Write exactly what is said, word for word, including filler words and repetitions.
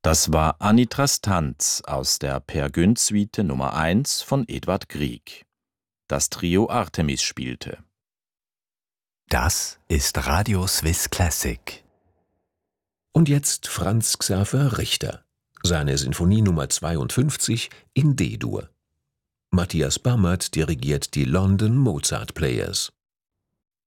Das war Anitras Tanz aus der Peer Gynt-Suite Nummer eins von Edvard Grieg. Das Trio Artemis spielte. Das ist Radio Swiss Classic. Und jetzt Franz Xaver Richter, seine Sinfonie Nummer zweiundfünfzig in D-Dur. Matthias Bammert dirigiert die London Mozart Players.